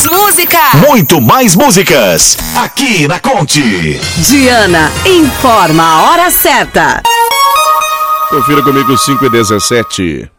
mais música. Muito mais músicas. Aqui na Conte. Diana informa a hora certa. Confira comigo 5:17.